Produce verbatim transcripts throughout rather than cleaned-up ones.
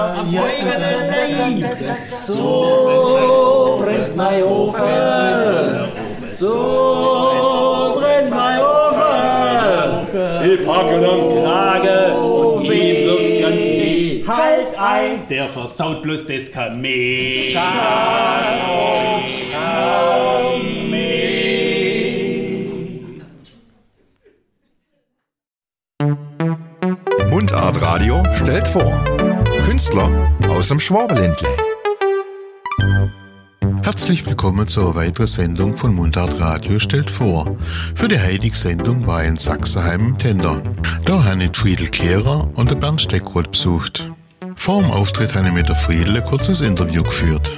Am eigenen Leib, so brennt mein Ofen, so brennt mein Ofen. Ich packe ihn am Kragen und ihm wird's ganz weh. Halt ein, der versaut bloß das Kamel. Mundart Radio stellt vor. Künstler aus dem Schwabenländle. Herzlich willkommen zur weiteren Sendung von Mundart Radio stellt vor. Für die heutige Sendung war ich in Sachsenheim im Tender. Da habe ich Friedel Kehrer und den Bernd Steckroth besucht. Vor dem Auftritt habe ich mit der Friedel ein kurzes Interview geführt.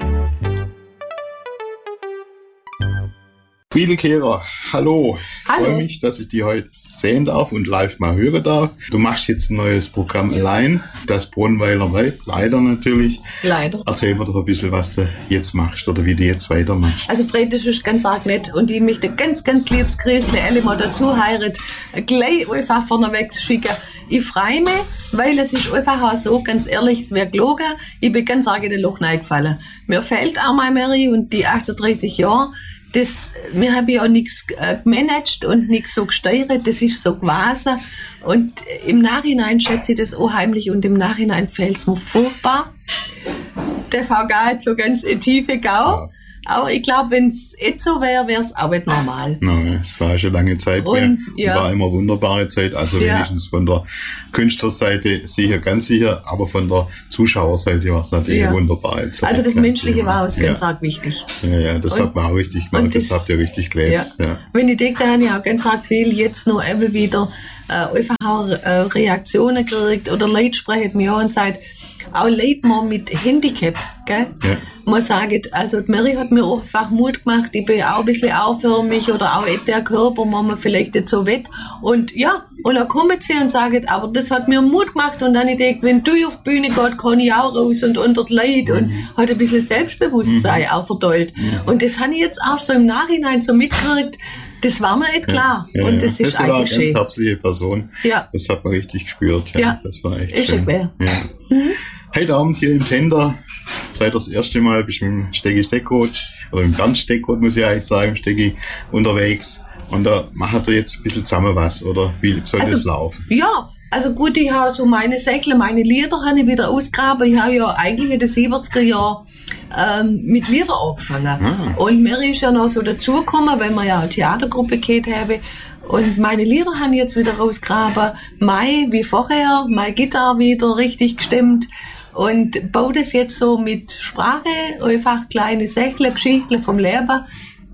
Friedel Kehrer, hallo. Ich Hallo. freue mich, dass ich die heute sehen darf und live mal hören darf. Du machst jetzt ein neues Programm allein, das Bronnweiler Weib, leider natürlich. Leider. Erzähl mir doch ein bisschen, was du jetzt machst oder wie du jetzt weitermachst. Also Fred, das ist ganz arg nett und ich möchte ganz, ganz liebes Grüßle alle mal dazu heiraten, gleich einfach vorneweg schicken. Ich freue mich, weil es ist einfach auch so, ganz ehrlich, es wäre gelogen, ich bin ganz arg in den Loch reingefallen. Mir fehlt auch meine Mary und die achtunddreißig Jahre. Das, wir haben ja nichts äh, gemanagt und nichts so gesteuert, das ist so gewesen. Und im Nachhinein schätze ich das auch heimlich und im Nachhinein fällt es mir furchtbar. Der V G hat so ganz eine tiefe Gau. Ja. Aber ich glaube, wenn es jetzt so wäre, wäre es auch nicht normal. Nein, es war schon lange Zeit mehr. Und, ja. War immer wunderbare Zeit. Also Ja. wenigstens von der Künstlerseite sicher, ganz sicher, aber von der Zuschauerseite war es natürlich Ja. eine wunderbare Zeit. Also das Ja. Menschliche war uns ganz ja. arg wichtig. Ja, ja, das Und- hat man auch richtig gemacht. und Das, das- habt ihr richtig gelebt. Ja. Ja. Wenn ich denke, da habe ich auch ganz arg viel jetzt noch einmal wieder äh, einfach auch äh, Reaktionen gekriegt oder Leute sprechen mir an und sagen, auch Leute mal mit Handicap, gell? Ja. Man sagt, also die Mary hat mir auch einfach Mut gemacht, ich bin auch ein bisschen aufhörig oder auch der Körper, wo man vielleicht nicht so will. Und ja, und dann kommen sie und sagen, aber das hat mir Mut gemacht und dann ich denke, wenn du auf die Bühne gehst, kann ich auch raus und unter die Leute und hat ein bisschen Selbstbewusstsein auch verdollt. Und das habe ich jetzt auch so im Nachhinein so mitgekriegt, das war mir nicht klar. Ja, und ja. das ist war eine eigentlich ganz schön. herzliche Person. Ja. Das hat man richtig gespürt. Ja, Ja. Das war echt Ist schön. ein Bär. Ja. Mhm. Heute Abend hier im Tender, seit das erste Mal bist du mit dem Stecki Steckroth, oder mit dem Bernd Steckroth muss ich eigentlich sagen, Stecki, unterwegs. Und da macht ihr jetzt ein bisschen zusammen was, oder wie soll Also, das laufen? Ja, also gut, ich habe so meine Säckle, meine Lieder habe ich wieder ausgegraben. Ich habe ja eigentlich in den siebziger Jahren ähm, mit Lieder angefangen. Ah. Und Mary ist ja noch so dazugekommen, weil wir ja eine Theatergruppe gehabt haben. Und meine Lieder habe ich jetzt wieder rausgegraben. Mai wie vorher, meine Gitarre wieder richtig gestimmt. Und baue das jetzt so mit Sprache, einfach kleine Säckle, Geschichten vom Leben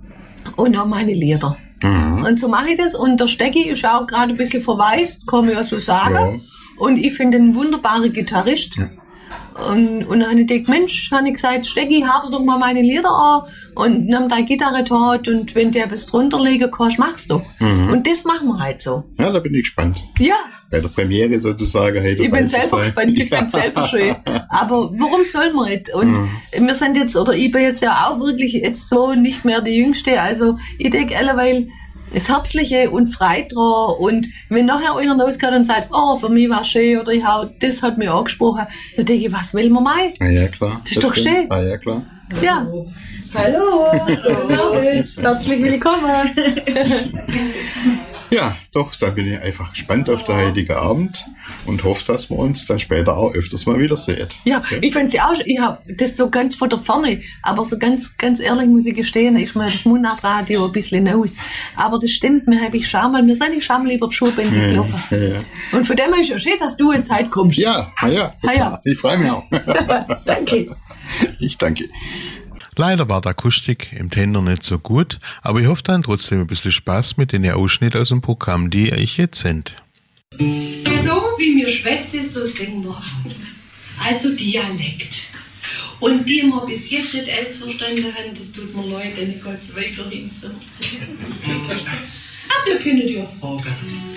und auch meine Lieder. Mhm. Und so mache ich das. Und der Stecki ist auch gerade ein bisschen verwaist, kann man ja so sagen. Ja. Und ich finde ihn ein wunderbarer Gitarrist. Ja. Und, und dann habe ich gedacht, Mensch, habe ich gesagt, Stecki, harte doch mal meine Lieder an und nimm deine Gitarre dort und wenn du etwas drunter legen kannst, mach's doch. Mhm. Und das machen wir halt so. Ja, da bin ich gespannt. Ja, Bei der Premiere sozusagen. Heute ich dabei bin zu selber sein. gespannt, ich finde es selber schön. Aber warum soll man nicht? Und Mhm. wir sind jetzt, oder ich bin jetzt ja auch wirklich jetzt so nicht mehr die Jüngste. Also ich denke alleweil, das Herzliche und frei dran. Und wenn nachher einer losgeht und sagt, oh, für mich war es schön oder ich hab, das hat mich angesprochen, dann denke ich, was will man mal? Ja, ja, klar. Das ist doch stimmt. schön. Ah, ja, klar. Ja. Hallo, guten Abend, herzlich willkommen. Ja, doch, da bin ich einfach gespannt auf den heutigen Abend und hoffe, dass wir uns dann später auch öfters mal wiedersehen. Ja, ich finde sie auch, ich habe das so ganz von der Ferne, aber so ganz, ganz ehrlich muss ich gestehen, ist mir das Mundartradio ein bisschen aus. Aber das stimmt, mir habe ich schon mal, wir sind schon mal über die Schulbänke gelaufen. Ja, ja. Und von dem her ist ja schön, dass du jetzt heute kommst. Ja, na ja, Ah, ja. klar. Ich freue mich auch. Danke. Ich danke. Leider war die Akustik im Tender nicht so gut, aber ich hoffe dann trotzdem ein bisschen Spaß mit den Ausschnitten aus dem Programm, die ich jetzt sind. So wie wir schwätzen, so singen wir auch. Also Dialekt. Und die wir bis jetzt nicht alles verstanden haben, das tut mir leid, denn ich kann es weiterhin so. Aber ihr könnt ja fragen.